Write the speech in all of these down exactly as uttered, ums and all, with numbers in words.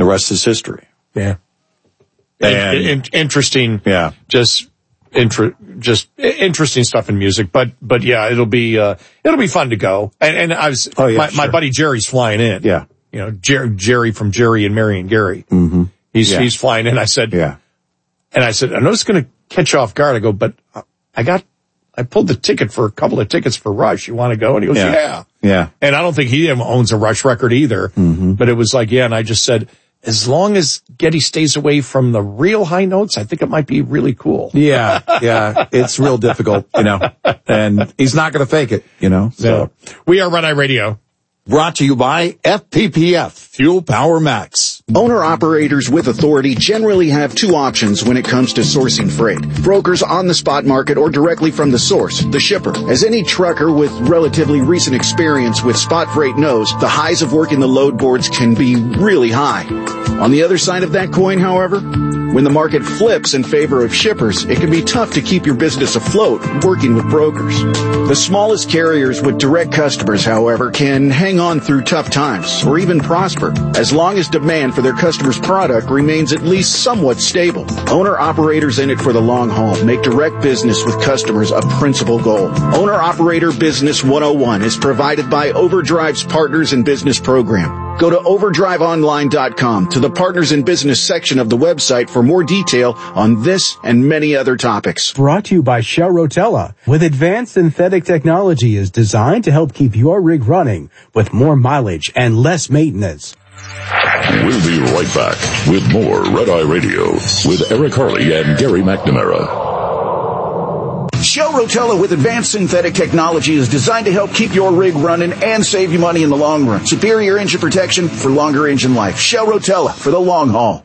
rest is history. Yeah. And, in, in, interesting. Yeah. Just, inter, just interesting stuff in music. But, but yeah, it'll be, uh, it'll be fun to go. And, and I was, oh, yeah, my, sure. my buddy Jerry's flying in. Yeah. You know, Jer- Jerry from Jerry and Mary and Gary. Mm-hmm. He's, yeah. he's flying in. I said, yeah. And I said, I know it's going to catch you off guard. I go, but I got, I pulled the ticket for a couple of tickets for Rush. You want to go? And he goes, yeah. yeah. Yeah. And I don't think he owns a Rush record either. Mm-hmm. But it was like, yeah. And I just said, as long as Geddy stays away from the real high notes, I think it might be really cool. Yeah. Yeah. It's real difficult, you know, and he's not going to fake it, you know. So yeah. We are Red Eye Radio. Brought to you by F P P F, Fuel Power Max. Owner-operators with authority generally have two options when it comes to sourcing freight. Brokers on the spot market or directly from the source, the shipper. As any trucker with relatively recent experience with spot freight knows, the highs of working the load boards can be really high. On the other side of that coin, however, when the market flips in favor of shippers, it can be tough to keep your business afloat working with brokers. The smallest carriers with direct customers, however, can hang on through tough times or even prosper as long as demand for their customers' product remains at least somewhat stable. Owner-operators in it for the long haul make direct business with customers a principal goal. Owner-Operator Business one oh one is provided by Overdrive's Partners in Business program. Go to overdrive online dot com to the Partners in Business section of the website for more detail on this and many other topics. Brought to you by Shell Rotella. With advanced synthetic technology is designed to help keep your rig running with more mileage and less maintenance. We'll be right back with more Red Eye Radio with Eric Harley and Gary McNamara. Shell Rotella with advanced synthetic technology is designed to help keep your rig running and save you money in the long run. Superior engine protection for longer engine life. Shell Rotella for the long haul.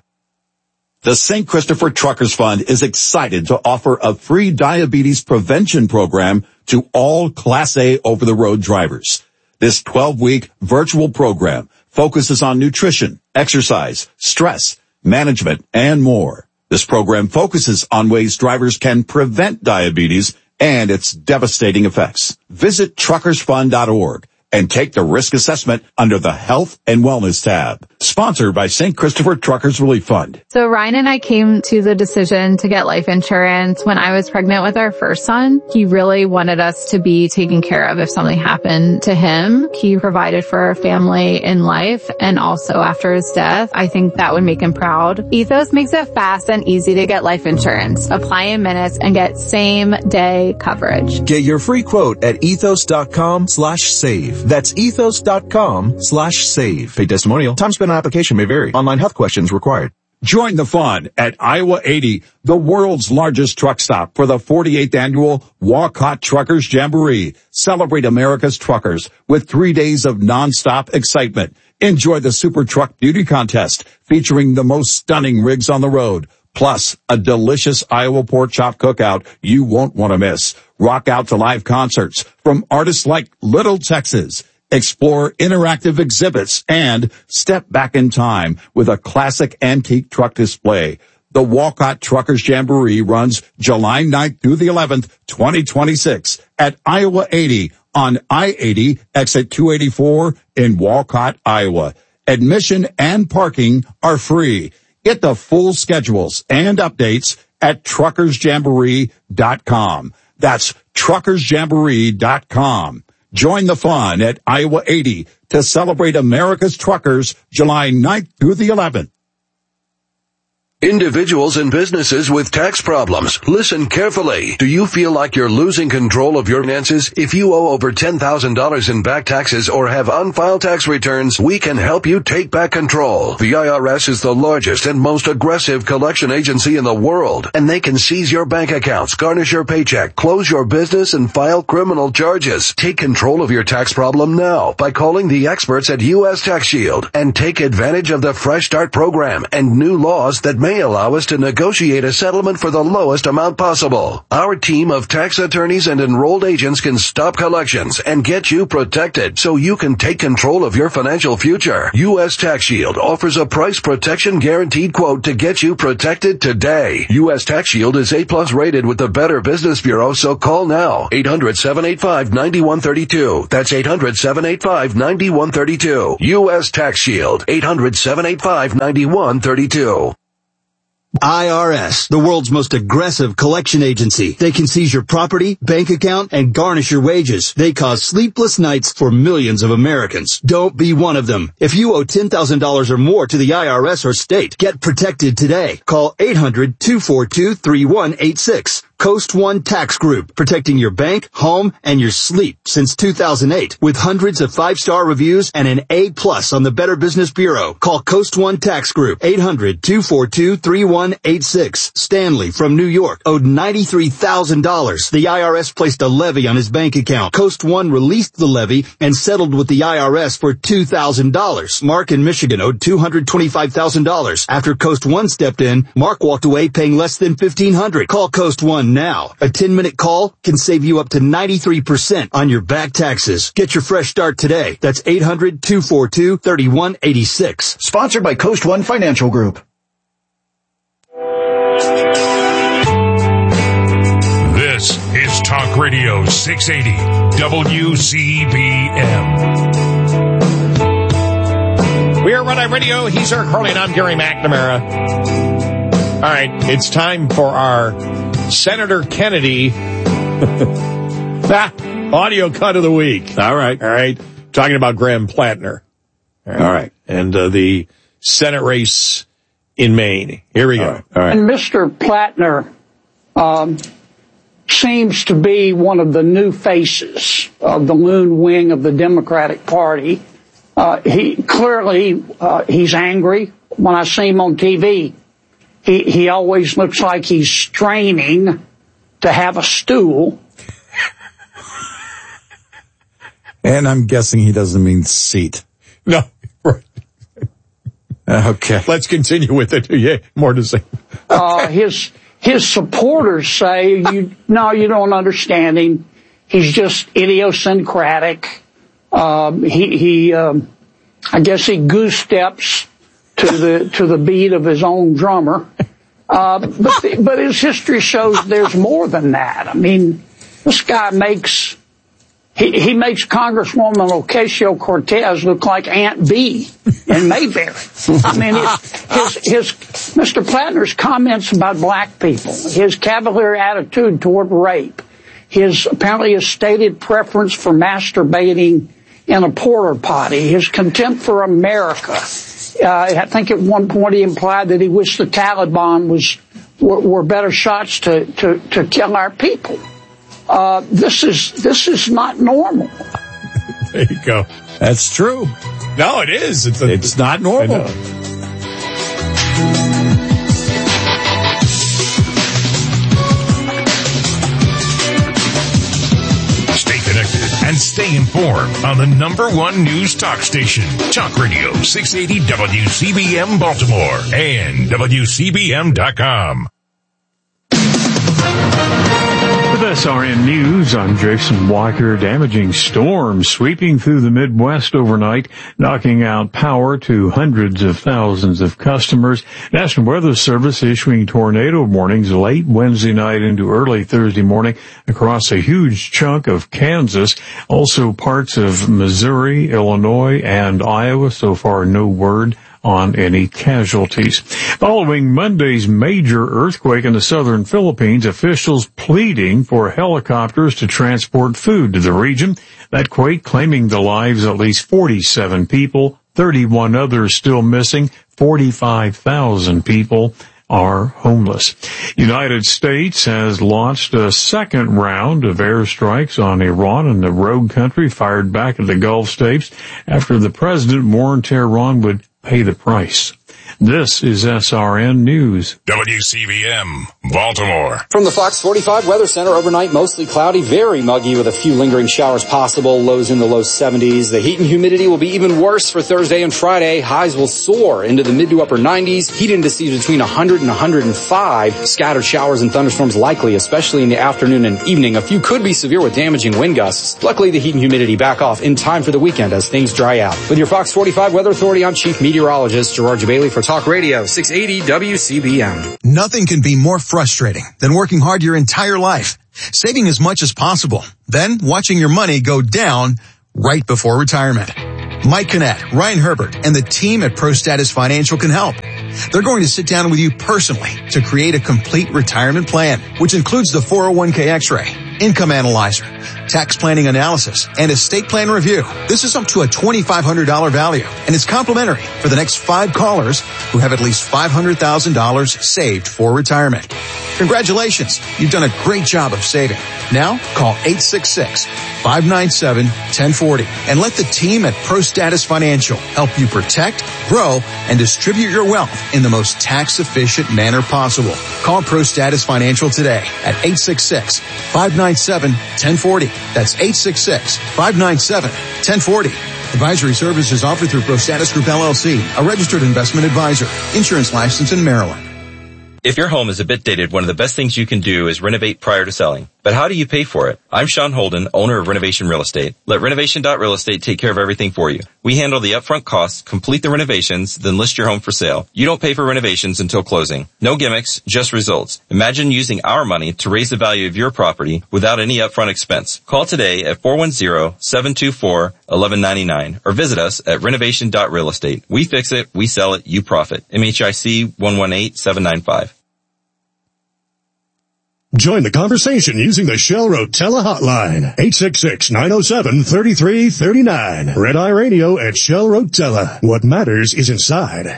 The Saint Christopher Truckers Fund is excited to offer a free diabetes prevention program to all Class A over-the-road drivers. This twelve-week virtual program focuses on nutrition, exercise, stress, management, and more. This program focuses on ways drivers can prevent diabetes and its devastating effects. Visit truckers fund dot org and take the risk assessment under the Health and Wellness tab. Sponsored by Saint Christopher Truckers Relief Fund. So Ryan and I came to the decision to get life insurance when I was pregnant with our first son. He really wanted us to be taken care of if something happened to him. He provided for our family in life and also after his death. I think that would make him proud. Ethos makes it fast and easy to get life insurance. Apply in minutes and get same day coverage. Get your free quote at ethos dot com slash save. That's ethos dot com slash save. Paid testimonial. Time spent on application may vary. Online health questions required. Join the fun at Iowa eighty, the world's largest truck stop for the forty-eighth annual Walcott Truckers Jamboree. Celebrate America's truckers with three days of nonstop excitement. Enjoy the Super Truck Beauty Contest featuring the most stunning rigs on the road. Plus, a delicious Iowa pork chop cookout you won't want to miss. Rock out to live concerts from artists like Little Texas. Explore interactive exhibits and step back in time with a classic antique truck display. The Walcott Truckers Jamboree runs July ninth through the eleventh, twenty twenty-six at Iowa eighty on I eighty, exit two eighty-four in Walcott, Iowa. Admission and parking are free. Get the full schedules and updates at truckers jamboree dot com. That's truckers jamboree dot com. Join the fun at Iowa eighty to celebrate America's truckers July ninth through the eleventh. Individuals and businesses with tax problems. Listen carefully. Do you feel like you're losing control of your finances? If you owe over ten thousand dollars in back taxes or have unfiled tax returns, we can help you take back control. The I R S is the largest and most aggressive collection agency in the world, and they can seize your bank accounts, garnish your paycheck, close your business, and file criminal charges. Take control of your tax problem now by calling the experts at U S Tax Shield and take advantage of the Fresh Start program and new laws that make may allow us to negotiate a settlement for the lowest amount possible. Our team of tax attorneys and enrolled agents can stop collections and get you protected so you can take control of your financial future. U S Tax Shield offers a price protection guaranteed quote to get you protected today. U S Tax Shield is A plus rated with the Better Business Bureau, so call now. eight hundred, seven eight five, nine one three two. That's eight hundred, seven eight five, nine one three two. U S Tax Shield. eight hundred, seven eight five, nine one three two. I R S, the world's most aggressive collection agency. They can seize your property, bank account, and garnish your wages. They cause sleepless nights for millions of Americans. Don't be one of them. If you owe ten thousand dollars or more to the I R S or state, get protected today. Call eight hundred, two four two, three one eight six. Coast One Tax Group, protecting your bank, home, and your sleep since two thousand eight. With hundreds of five-star reviews and an A plus on the Better Business Bureau. Call Coast One Tax Group, eight hundred, two four two, three one eight six. Stanley from New York owed ninety-three thousand dollars. The I R S placed a levy on his bank account. Coast One released the levy and settled with the I R S for two thousand dollars. Mark in Michigan owed two hundred twenty-five thousand dollars. After Coast One stepped in, Mark walked away paying less than fifteen hundred dollars. Call Coast One now. A ten-minute call can save you up to ninety-three percent on your back taxes. Get your fresh start today. That's eight hundred, two four two, three one eight six. Sponsored by Coast One Financial Group. This is Talk Radio six eighty W C B M. We are Red Eye Radio. He's Eric Harley, and I'm Gary McNamara. All right, it's time for our Senator Kennedy audio cut of the week. All right. All right. Talking about Graham Plattner. All right. All right. And uh, the Senate race in Maine. Here we go. All right. All right. And Mister Plattner um, seems to be one of the new faces of the loon wing of the Democratic Party. Uh, he clearly, uh, he's angry. When I see him on T V, He, he always looks like he's straining to have a stool. And I'm guessing he doesn't mean seat. No. Okay. Let's continue with it. Yeah, more to say. uh, his, his supporters say, you, no, you don't understand him. He's just idiosyncratic. Um, he, he, um, I guess he goose steps to the to the beat of his own drummer, uh, but the, but his history shows there's more than that. I mean, this guy makes he he makes Congresswoman Ocasio-Cortez look like Aunt Bee in Mayberry. I mean, his, his his Mister Plattner's comments about black people, his cavalier attitude toward rape, his apparently his stated preference for masturbating in a porta potty, his contempt for America. Uh, I think at one point he implied that he wished the Taliban was were, were better shots to, to, to kill our people. Uh, this is this is not normal. There you go. That's true. No, it is. It's, a, it's not normal. And stay informed on the number one news talk station, Talk Radio six eighty W C B M Baltimore and W C B M dot com. With S R N News, I'm Jason Walker. Damaging storms sweeping through the Midwest overnight, knocking out power to hundreds of thousands of customers. National Weather Service issuing tornado warnings late Wednesday night into early Thursday morning across a huge chunk of Kansas. Also parts of Missouri, Illinois, and Iowa. So far, no word on any casualties. Following Monday's major earthquake in the southern Philippines, officials pleading for helicopters to transport food to the region. That quake claiming the lives of at least forty-seven people, thirty-one others still missing, forty-five thousand people are homeless. United States has launched a second round of airstrikes on Iran and the rogue country fired back at the Gulf states after the president warned Tehran would pay the price. This is S R N News. W C B M Baltimore. From the Fox forty-five Weather Center, overnight mostly cloudy, very muggy with a few lingering showers possible, lows in the low seventies. The heat and humidity will be even worse for Thursday and Friday. Highs will soar into the mid to upper nineties. Heat indices between one hundred and one hundred five. Scattered showers and thunderstorms likely, especially in the afternoon and evening. A few could be severe with damaging wind gusts. Luckily, the heat and humidity back off in time for the weekend as things dry out. With your Fox forty-five Weather Authority, I'm Chief Meteorologist Gerard Bailey for Talk Radio six eighty W C B M. Nothing can be more frustrating than working hard your entire life, saving as much as possible, then watching your money go down right before retirement. Mike Kinnett, Ryan Herbert, and the team at ProStatus Financial can help. They're going to sit down with you personally to create a complete retirement plan, which includes the four oh one k X-ray, income analyzer, tax planning analysis, and estate plan review. This is up to a twenty-five hundred dollars value, and it's complimentary for the next five callers who have at least five hundred thousand dollars saved for retirement. Congratulations, you've done a great job of saving. Now, call eight six six, five nine seven, one zero four zero and let the team at ProStatus Financial help you protect, grow, and distribute your wealth in the most tax-efficient manner possible. Call ProStatus Financial today at eight six six, five nine seven, one zero four zero. That's eight six six, five nine seven, one zero four zero. Advisory services offered through ProStatus Group L L C, a registered investment advisor. Insurance license in Maryland. If your home is a bit dated, one of the best things you can do is renovate prior to selling. But how do you pay for it? I'm Sean Holden, owner of Renovation Real Estate. Let Renovation dot Real Estate take care of everything for you. We handle the upfront costs, complete the renovations, then list your home for sale. You don't pay for renovations until closing. No gimmicks, just results. Imagine using our money to raise the value of your property without any upfront expense. Call today at four one zero, seven two four, one one nine nine or visit us at Renovation dot Real Estate. We fix it, we sell it, you profit. M H I C one one eight, seven nine five. Join the conversation using the Shell Rotella hotline, eight six six, nine oh seven, three three three nine. Red Eye Radio at Shell Rotella. What matters is inside.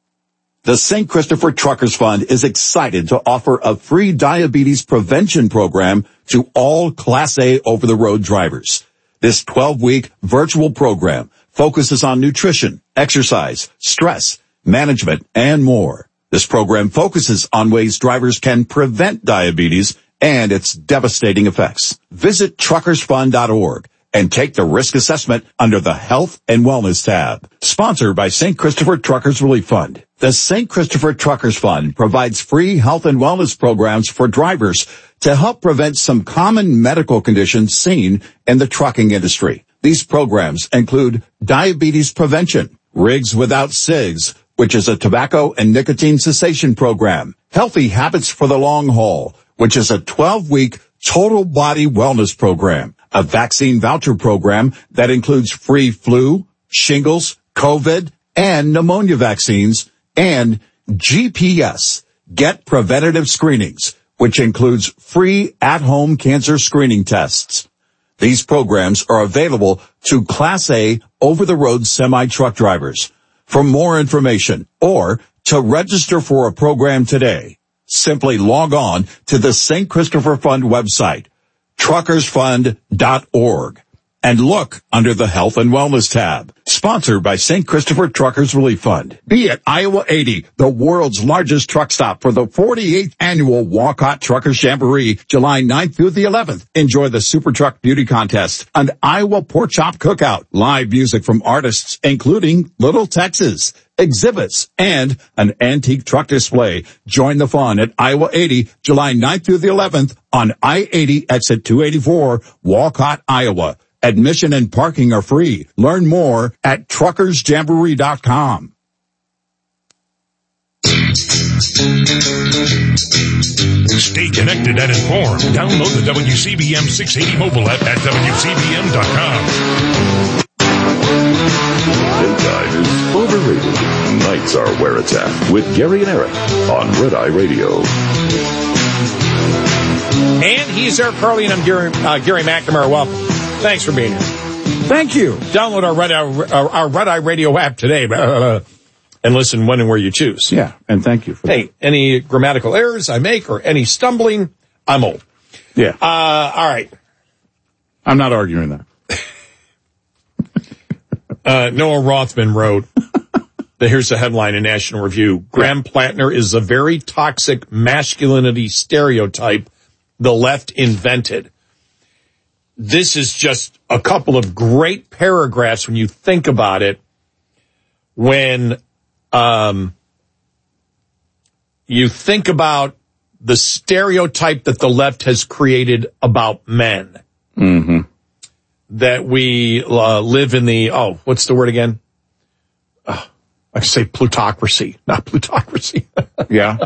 The Saint Christopher Truckers Fund is excited to offer a free diabetes prevention program to all Class A over-the-road drivers. This twelve-week virtual program focuses on nutrition, exercise, stress, management, and more. This program focuses on ways drivers can prevent diabetes and its devastating effects. Visit truckers fund dot org and take the risk assessment under the Health and Wellness tab. Sponsored by Saint Christopher Truckers Relief Fund. The Saint Christopher Truckers Fund provides free health and wellness programs for drivers to help prevent some common medical conditions seen in the trucking industry. These programs include diabetes prevention, Rigs Without Cigs, which is a tobacco and nicotine cessation program, Healthy Habits for the Long Haul, which is a twelve-week total body wellness program, a vaccine voucher program that includes free flu, shingles, COVID, and pneumonia vaccines, and G P S, Get Preventative Screenings, which includes free at-home cancer screening tests. These programs are available to Class A over-the-road semi-truck drivers. For more information or to register for a program today, simply log on to the Saint Christopher Fund website, truckers fund dot org, and look under the Health and Wellness tab. Sponsored by Saint Christopher Truckers Relief Fund. Be at Iowa eighty, the world's largest truck stop for the forty-eighth annual Walcott Truckers Jamboree, July ninth through the eleventh. Enjoy the Super Truck Beauty Contest, an Iowa Pork Chop Cookout, live music from artists including Little Texas, exhibits, and an antique truck display. Join the fun at Iowa eighty, July ninth through the eleventh on I eighty exit two eighty-four, Walcott, Iowa. Admission and parking are free. Learn more at truckers jamboree dot com. Stay connected and informed. Download the W C B M six eighty mobile app at W C B M dot com. Daytime is overrated. Nights are where it's at with Gary and Eric on Red Eye Radio. And he's Eric Carly, and I'm Gary, uh, Gary McNamara. Welcome. Thanks for being here. Thank you. Download our Red Eye, our, our Red Eye Radio app today uh, and listen when and where you choose. Yeah, and thank you for Hey, that. Any grammatical errors I make or any stumbling, I'm old. Yeah. Uh, all right. I'm not arguing that. uh, Noah Rothman wrote, Here's the headline in National Review. Graham Plattner is a very toxic masculinity stereotype the left invented. This is just a couple of great paragraphs when you think about it. When um, you think about the stereotype that the left has created about men. Mm-hmm. That we uh, live in the, oh, what's the word again? Uh, I say plutocracy, not plutocracy. Yeah.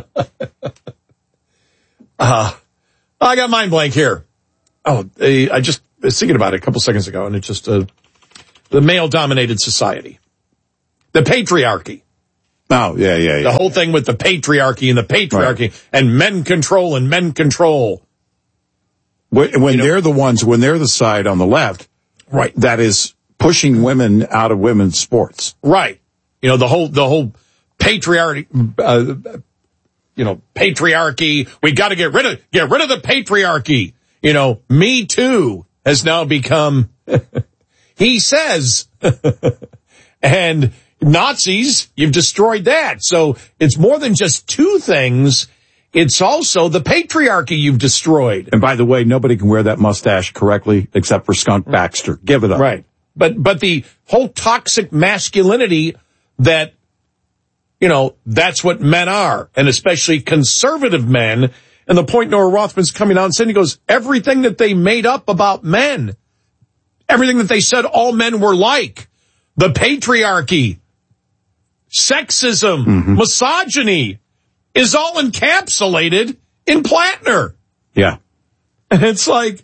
uh, I got mind blank here. Oh, they, I just was thinking about it a couple seconds ago, and it's just uh, the male-dominated society. The patriarchy. Oh, yeah, yeah, yeah. The whole thing with the patriarchy and the patriarchy right. and men control and men control. When, when you know, they're the ones, when they're the side on the left, right, that is pushing women out of women's sports. Right. You know, the whole, the whole patriarchy, uh, you know, patriarchy. We got to get rid of, get rid of the patriarchy. You know, Me Too has now become, he says, and Nazis, you've destroyed that. So it's more than just two things. It's also the patriarchy you've destroyed. And by the way, nobody can wear that mustache correctly except for Skunk Baxter. Give it up. Right. But, but the whole toxic masculinity that, you know, that's what men are, and especially conservative men. And the point Nora Rothman's coming out and saying, he goes, everything that they made up about men, everything that they said all men were like, the patriarchy, sexism, mm-hmm. misogyny, is all encapsulated in Plattner. Yeah. And it's like,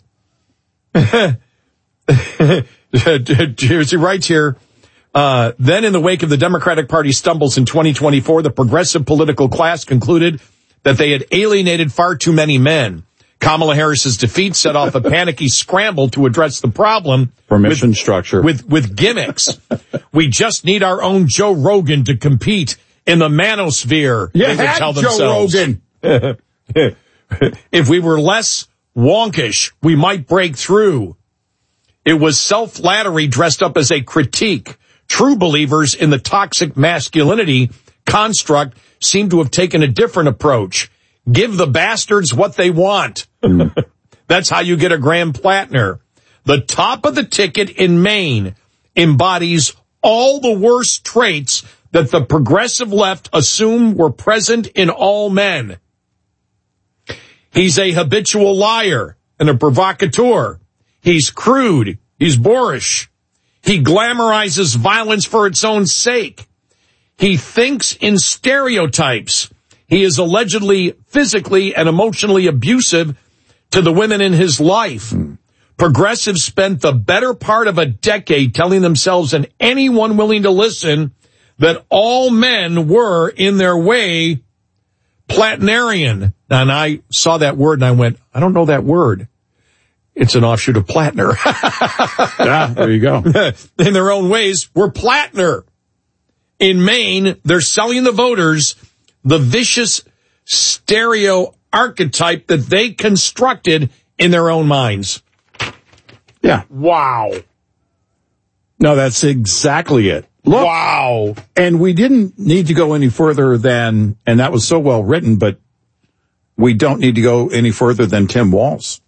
he writes here, uh, then in the wake of the Democratic Party stumbles in twenty twenty-four, the progressive political class concluded that they had alienated far too many men. Kamala Harris's defeat set off a panicky scramble to address the problem. Permission with, structure. With, with gimmicks. We just need our own Joe Rogan to compete in the manosphere. Yeah, they would tell Joe themselves. Rogan. If we were less wonkish, we might break through. It was self-flattery dressed up as a critique. True believers in the toxic masculinity construct seem to have taken a different approach. Give the bastards what they want. Mm. That's how you get a Graham Plattner. The top of the ticket in Maine embodies all the worst traits that the progressive left assumed were present in all men. He's a habitual liar and a provocateur. He's crude. He's boorish. He glamorizes violence for its own sake. He thinks in stereotypes. He is allegedly physically and emotionally abusive to the women in his life. Mm. Progressives spent the better part of a decade telling themselves and anyone willing to listen that all men were, in their way, Plattnerian. And I saw that word and I went, I don't know that word. It's an offshoot of Plattner. Yeah, there you go. In their own ways, we're Plattner. In Maine, they're selling the voters the vicious stereo archetype that they constructed in their own minds. Yeah. Wow. No, that's exactly it. Look, wow. And we didn't need to go any further than, and that was so well written, but we don't need to go any further than Tim Walz.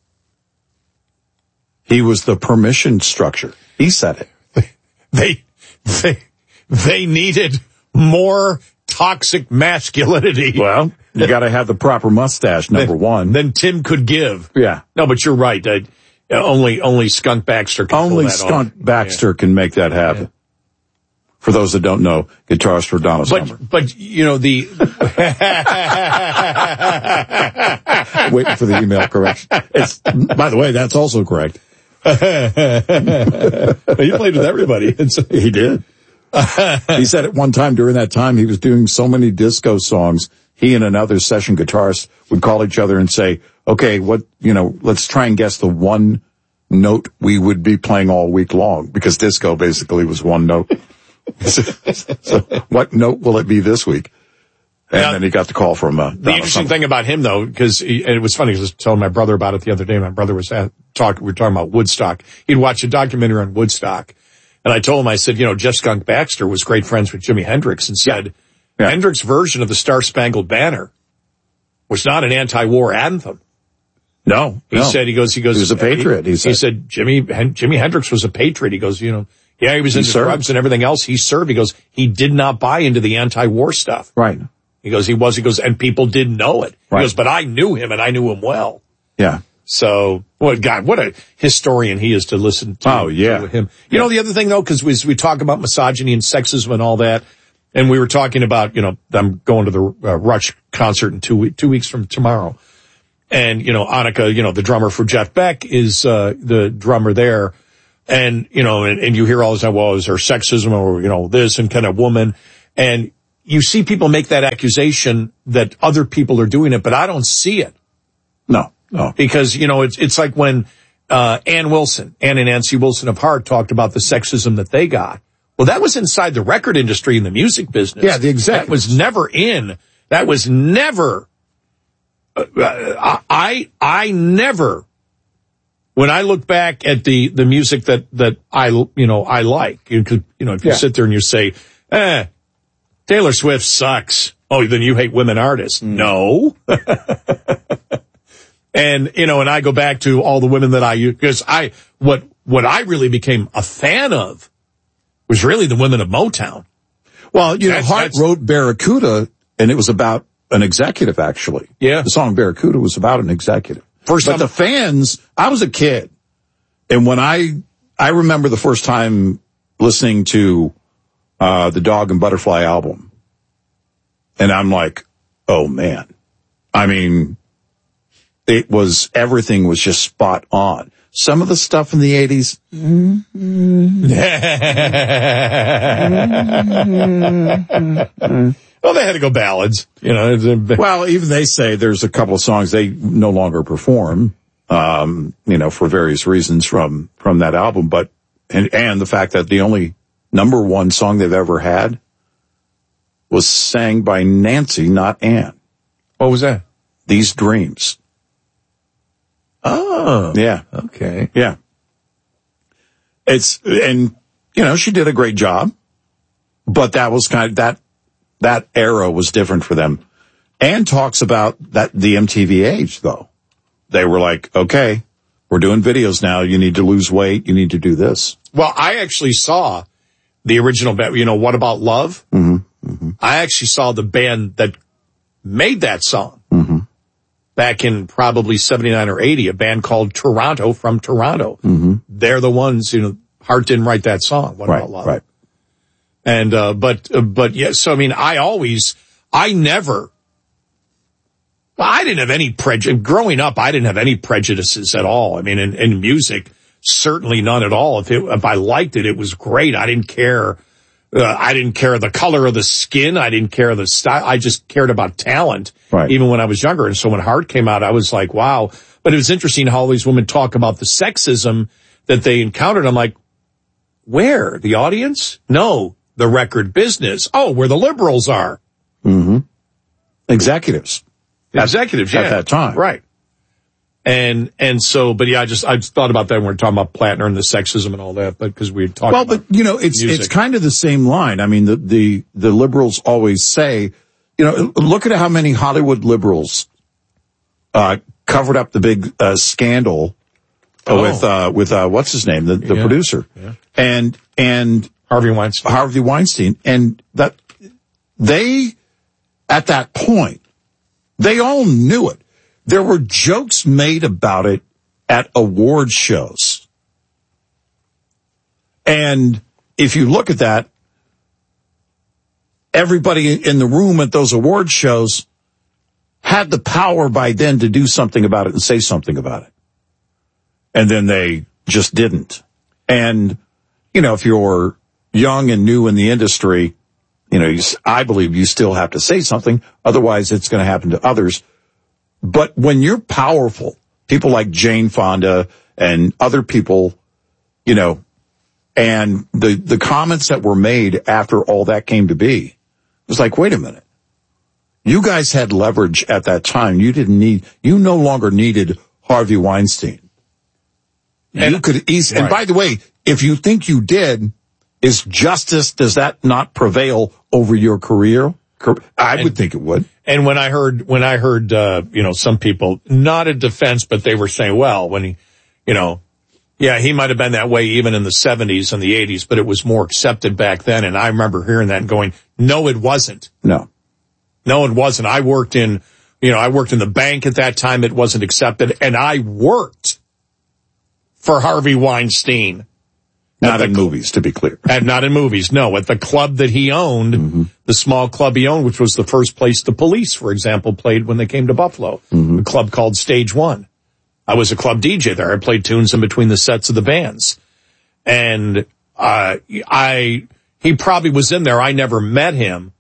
He was the permission structure. He said it. They, they, they needed more toxic masculinity. Well, you got to have the proper mustache, number then, one. Then Tim could give. Yeah. No, but you're right. Uh, only, only Skunk Baxter can Only pull that Skunk off. Baxter yeah. can make that happen. Yeah. For those that don't know, guitarist for Donna but, Summer. But, you know, the... Waiting for the email correction. It's, by the way, that's also correct. He played with everybody. He did. He said at one time during that time he was doing so many disco songs, he and another session guitarist would call each other and say, okay, what, you know, let's try and guess the one note we would be playing all week long, because disco basically was one note. so, so what note will it be this week? And now, then he got the call from uh, the interesting thing about him, though, because it was funny, because I was telling my brother about it the other day. My brother was at, talk, we were talking about Woodstock. He'd watched a documentary on Woodstock, And I told him, I said, you know, Jeff Skunk Baxter was great friends with Jimi Hendrix and said yeah. Yeah. Hendrix's version of the Star Spangled Banner was not an anti-war anthem. No, he no. said, he goes, he goes, he was a patriot. He, he said, he said Jimmy, Jimi Hendrix was a patriot. He goes, you know, yeah, he was he into served. drugs and everything else. He served. He goes, he did not buy into the anti-war stuff. Right. He goes, he was, he goes, and people didn't know it. He right. goes, but I knew him and I knew him well. Yeah. So, what God, what a historian he is to listen to. Oh, yeah. To him. You yeah. know, the other thing though, cause we, we talk about misogyny and sexism and all that. And we were talking about, you know, I'm going to the uh, Rush concert in two weeks, two weeks from tomorrow. And, you know, Annika, you know, the drummer for Jeff Beck is, uh, the drummer there. And, you know, and, and you hear all this, well, is there sexism or, you know, this and kind of woman. And you see people make that accusation that other people are doing it, but I don't see it. No, no. Because, you know, it's, it's like when, uh, Ann Wilson, Ann and Nancy Wilson of Heart talked about the sexism that they got. Well, that was inside the record industry and the music business. Yeah, the executives. That was never in, that was never, uh, I, I never, when I look back at the, the music that, that I, you know, I like, you could, you know, if you yeah. sit there and you say, eh, Taylor Swift sucks. Oh, then you hate women artists. Mm. No. And, you know, and I go back to all the women that I use, because I, what, what I really became a fan of was really the women of Motown. Well, you that's, know, Hart wrote Barracuda, and it was about an executive, actually. Yeah. The song Barracuda was about an executive. First but time. the fans, I was a kid, and when I, I remember the first time listening to, uh, the Dog and Butterfly album, and I'm like, oh man. I mean, it was, everything was just spot on. Some of the stuff in the eighties. Mm-hmm. Well, they had to go ballads, you know. Well, even they say there's a couple of songs they no longer perform, um, you know, for various reasons from, from that album. But, and, and the fact that the only number one song they've ever had was sang by Nancy, not Ann. What was that? These Dreams. Oh. Yeah. Okay. Yeah. It's, and, you know, she did a great job, but that was kind of, that, that era was different for them. Ann talks about that, the M T V age, though. They were like, okay, we're doing videos now. You need to lose weight. You need to do this. Well, I actually saw the original, you know, What About Love? Mm-hmm. Mm-hmm. I actually saw the band that made that song. Mm-hmm. Back in probably seventy-nine or eighty, a band called Toronto from Toronto. Mm-hmm. They're the ones, you know, Hart didn't write that song, What right, About Love? Right. And, uh, but, uh, but yeah, so I mean, I always, I never, well, I didn't have any prejudice. Growing up, I didn't have any prejudices at all. I mean, in, in music, certainly none at all. If it, if I liked it, it was great. I didn't care. Uh, I didn't care the color of the skin. I didn't care the style. I just cared about talent, right. Even when I was younger. And so when Hart came out, I was like, wow. But it was interesting how all these women talk about the sexism that they encountered. I'm like, where? The audience? No, the record business. Oh, where the liberals are. Mm-hmm. Executives. Executives, at, yeah. At that time. Right. And, and so, but yeah, I just, I just thought about that when we were talking about Plattner and the sexism and all that, but because we had talked well, about Well, but, you know, it's, music. it's kind of the same line. I mean, the, the, the liberals always say, you know, look at how many Hollywood liberals, uh, covered up the big, uh, scandal oh. with, uh, with, uh, what's his name? The, the yeah. producer. Yeah. And, and Harvey Weinstein. Harvey Weinstein. And that they, at that point, they all knew it. There were jokes made about it at award shows. And if you look at that, everybody in the room at those award shows had the power by then to do something about it and say something about it. And then they just didn't. And, you know, if you're young and new in the industry, you know, you, I believe you still have to say something. Otherwise, it's going to happen to others. But when you're powerful, people like Jane Fonda and other people, you know, and the, the comments that were made after all that came to be, it was like, wait a minute. You guys had leverage at that time. You didn't need, you no longer needed Harvey Weinstein. And you could easily, right. And by the way, if you think you did, Is justice, does that not prevail over your career? I would and, think it would. And when I heard, when I heard, uh, you know, some people, not in defense, but they were saying, well, when he, you know, yeah, he might have been that way even in the seventies and the eighties, but it was more accepted back then. And I remember hearing that and going, no, it wasn't. No. No, it wasn't. I worked in, you know, I worked in the bank at that time. It wasn't accepted. And I worked for Harvey Weinstein. Not in movies, to be clear. And not in movies, no. At the club that he owned, mm-hmm. the small club he owned, which was the first place the Police, for example, played when they came to Buffalo. Mm-hmm. A club called Stage One. I was a club D J there. I played tunes in between the sets of the bands. And, uh, I, he probably was in there. I never met him.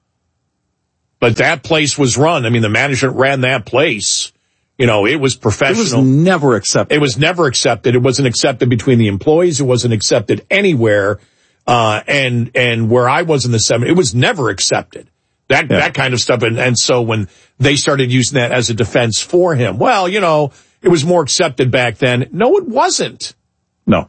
But that place was run. I mean, the management ran that place. You know, it was professional. It was never accepted. It was never accepted. It wasn't accepted between the employees. It wasn't accepted anywhere. Uh, and, and where I was in the seventies, it was never accepted. That, yeah. that kind of stuff. And, and so when they started using that as a defense for him, well, you know, it was more accepted back then. No, it wasn't. No.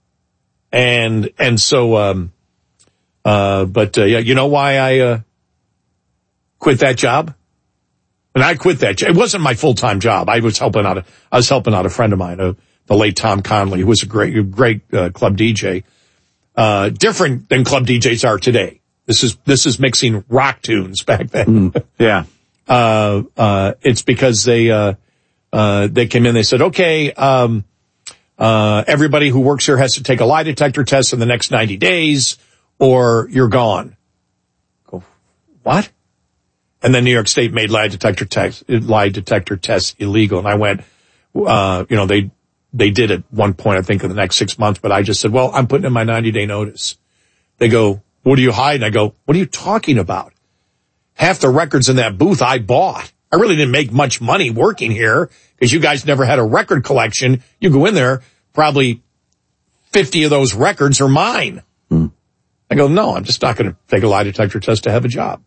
And, and so, um, uh, but, uh, yeah, you know why I, uh, quit that job? And I quit that job. It wasn't my full-time job. I was helping out a, I was helping out a friend of mine, uh, the late Tom Conley, who was a great, great, uh, club D J. Uh, different than club D Js are today. This is, this is mixing rock tunes back then. Mm, yeah. uh, uh, it's because they, uh, uh, they came in, they said, okay, um, uh, everybody who works here has to take a lie detector test in the next ninety days or you're gone. Go, what? And then New York State made lie detector tests, lie detector tests illegal. And I went, uh, you know, they, they did at one point, I think in the next six months, but I just said, well, I'm putting in my ninety day notice. They go, what do you hide? And I go, what are you talking about? Half the records in that booth I bought. I really didn't make much money working here because you guys never had a record collection. You go in there, probably fifty of those records are mine. Hmm. I go, no, I'm just not going to take a lie detector test to have a job.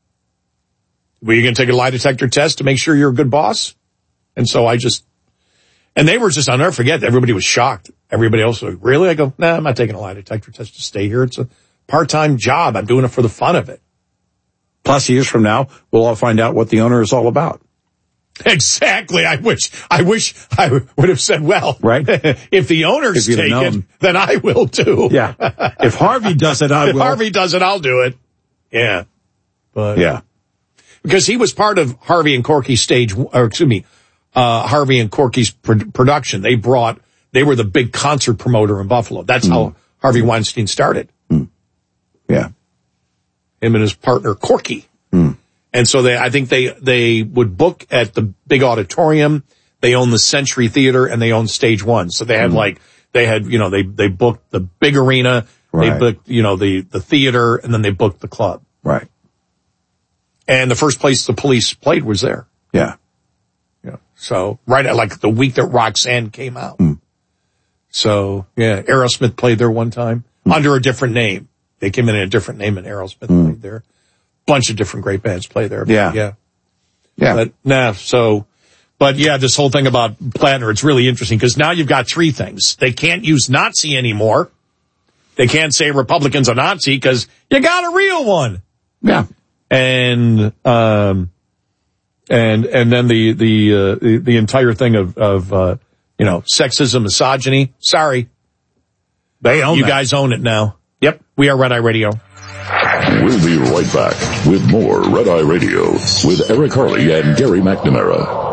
Were you going to take a lie detector test to make sure you're a good boss? And so I just, and they were just, I'll never forget, everybody was shocked. Everybody else was like, really? I go, nah, I'm not taking a lie detector test to stay here. It's a part-time job. I'm doing it for the fun of it. Plus years from now, we'll all find out what the owner is all about. Exactly. I wish, I wish I would have said, well, right. If the owners if take it, then I will too. Yeah. If Harvey does it, I will. If Harvey does it, I'll do it. Yeah. But, yeah. Because he was part of Harvey and Corky's stage, or excuse me, uh, Harvey and Corky's pr- production. They brought, they were the big concert promoter in Buffalo. That's mm. how Harvey Weinstein started. Mm. Yeah. Him and his partner Corky. Mm. And so they, I think they, they would book at the big auditorium. They own the Century Theater and they own Stage One. So they had mm. like, they had, you know, they, they booked the big arena. Right. They booked, you know, the, the theater and then they booked the club. Right. And the first place the Police played was there. Yeah. Yeah. So right at like the week that Roxanne came out. Mm. So yeah, Aerosmith played there one time mm. under a different name. They came in in a different name and Aerosmith mm. played there. Bunch of different great bands play there. Yeah. Yeah. Yeah. But nah, so, but yeah, this whole thing about Plattner, it's really interesting because now you've got three things. They can't use Nazi anymore. They can't say Republican's a Nazi because you got a real one. Yeah. And, um, and, and then the, the, uh, the, the entire thing of, of, uh, you know, sexism, misogyny. Sorry. They own You that. guys own it now. Yep. We are Red Eye Radio. We'll be right back with more Red Eye Radio with Eric Harley and Gary McNamara.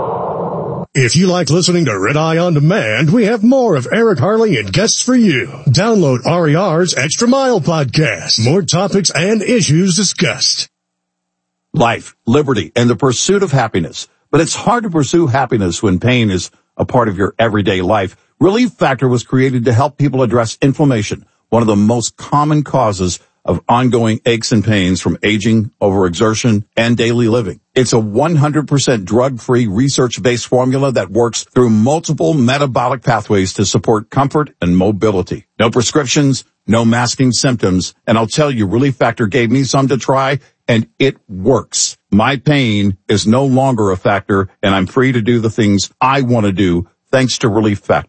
If you like listening to Red Eye On Demand, we have more of Eric Harley and guests for you. Download R E R's Extra Mile podcast. More topics and issues discussed. Life, liberty, and the pursuit of happiness. But it's hard to pursue happiness when pain is a part of your everyday life. Relief Factor was created to help people address inflammation, one of the most common causes of ongoing aches and pains from aging, overexertion, and daily living. It's a one hundred percent drug-free, research-based formula that works through multiple metabolic pathways to support comfort and mobility. No prescriptions, no masking symptoms, and I'll tell you, Relief Factor gave me some to try, and it works. My pain is no longer a factor, and I'm free to do the things I want to do thanks to Relief Factor.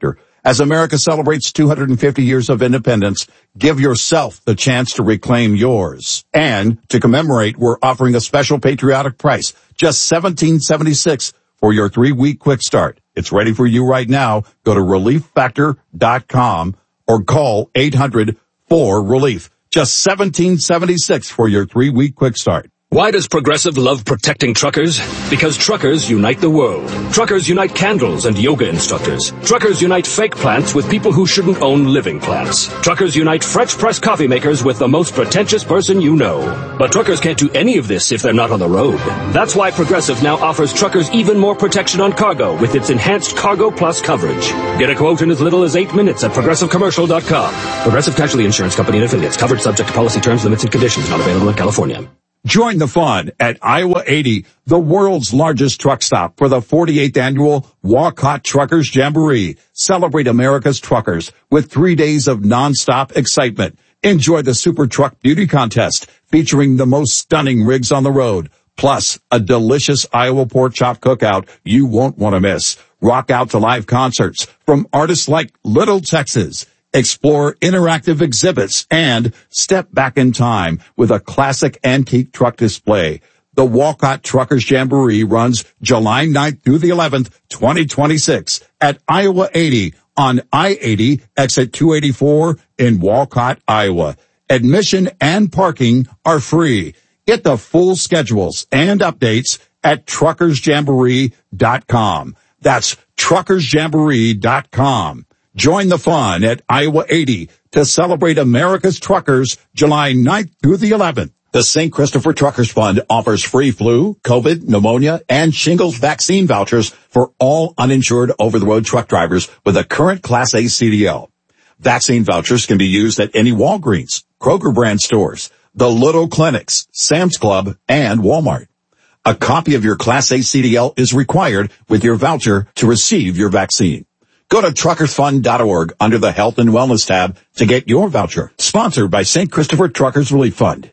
As America celebrates two hundred fifty years of independence, give yourself the chance to reclaim yours. And to commemorate, we're offering a special patriotic price, just seventeen seventy-six for your three-week quick start. It's ready for you right now. Go to relief factor dot com or call eight hundred four relief. Just seventeen seventy-six for your three-week quick start. Why does Progressive love protecting truckers? Because truckers unite the world. Truckers unite candles and yoga instructors. Truckers unite fake plants with people who shouldn't own living plants. Truckers unite French press coffee makers with the most pretentious person you know. But truckers can't do any of this if they're not on the road. That's why Progressive now offers truckers even more protection on cargo with its enhanced Cargo Plus coverage. Get a quote in as little as eight minutes at progressive commercial dot com. Progressive Casualty Insurance Company and Affiliates. Covered subject to policy terms, limits, and conditions. Not available in California. Join the fun at Iowa eighty, the world's largest truck stop for the forty-eighth annual Walcott Truckers Jamboree. Celebrate America's truckers with three days of nonstop excitement. Enjoy the Super Truck Beauty Contest featuring the most stunning rigs on the road, plus a delicious Iowa pork chop cookout you won't want to miss. Rock out to live concerts from artists like Little Texas. Explore interactive exhibits and step back in time with a classic antique truck display. The Walcott Truckers Jamboree runs July ninth through the eleventh, twenty twenty-six at Iowa eighty on I eighty, exit two eighty-four in Walcott, Iowa. Admission and parking are free. Get the full schedules and updates at truckers jamboree dot com. That's truckers jamboree dot com. Join the fun at Iowa eighty to celebrate America's truckers July ninth through the eleventh. The Saint Christopher Truckers Fund offers free flu, COVID, pneumonia, and shingles vaccine vouchers for all uninsured over-the-road truck drivers with a current Class A C D L. Vaccine vouchers can be used at any Walgreens, Kroger brand stores, the Little Clinics, Sam's Club, and Walmart. A copy of your Class A C D L is required with your voucher to receive your vaccine. Go to truckers fund dot org under the Health and Wellness tab to get your voucher. Sponsored by Saint Christopher Truckers Relief Fund.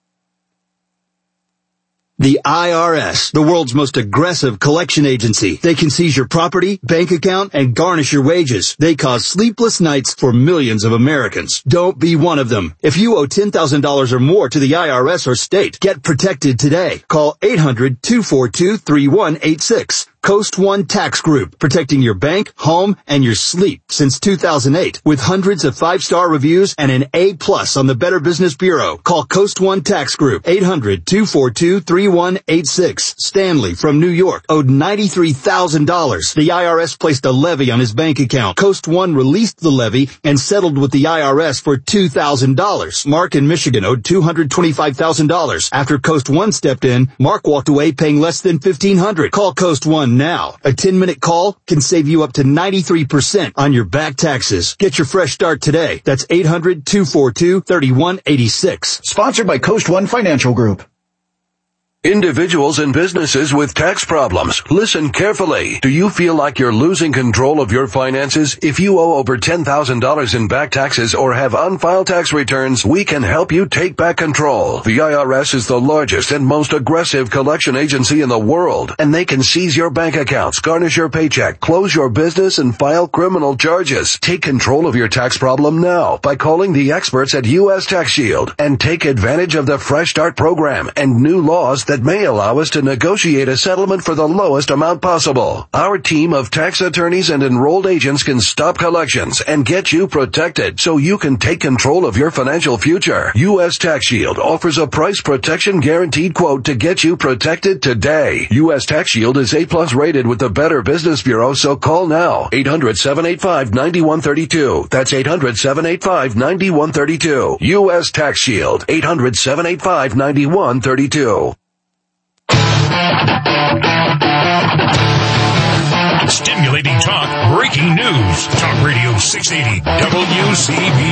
The I R S, the world's most aggressive collection agency. They can seize your property, bank account, and garnish your wages. They cause sleepless nights for millions of Americans. Don't be one of them. If you owe ten thousand dollars or more to the I R S or state, get protected today. Call eight hundred two four two three one eight six. Coast One Tax Group, protecting your bank, home, and your sleep since two thousand eight. With hundreds of five-star reviews and an A plus on the Better Business Bureau. Call Coast One Tax Group, eight hundred two four two three one eight six. Stanley from New York owed ninety-three thousand dollars. The I R S placed a levy on his bank account. Coast One released the levy and settled with the I R S for two thousand dollars. Mark in Michigan owed two hundred twenty-five thousand dollars. After Coast One stepped in, Mark walked away paying less than fifteen hundred dollars. Call Coast One now. A ten-minute call can save you up to ninety-three percent on your back taxes. Get your fresh start today. That's eight hundred two four two three one eight six. Sponsored by Coast One Financial Group. Individuals and businesses with tax problems, listen carefully. Do you feel like you're losing control of your finances? If you owe over ten thousand dollars in back taxes or have unfiled tax returns, we can help you take back control. The I R S is the largest and most aggressive collection agency in the world, and they can seize your bank accounts, garnish your paycheck, close your business, and file criminal charges. Take control of your tax problem now by calling the experts at U S Tax Shield and take advantage of the Fresh Start program and new laws that that may allow us to negotiate a settlement for the lowest amount possible. Our team of tax attorneys and enrolled agents can stop collections and get you protected so you can take control of your financial future. U S Tax Shield offers a price protection guaranteed quote to get you protected today. U S Tax Shield is A plus rated with the Better Business Bureau, so call now. eight hundred seven eight five nine one three two. That's eight hundred seven eight five nine one three two. U S Tax Shield. eight hundred seven eight five nine one three two. Stimulating talk, breaking news. Talk Radio six eighty W C B